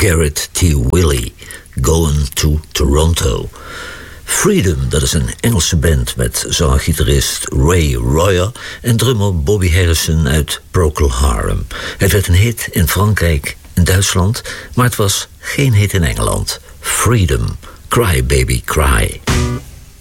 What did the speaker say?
Garrett T. Willey, Going to Toronto. Freedom, dat is een Engelse band met zanger-gitarist Ray Royer en drummer Bobby Harrison uit Procol Harum. Het werd een hit in Frankrijk en Duitsland, maar het was geen hit in Engeland. Freedom, Cry Baby Cry.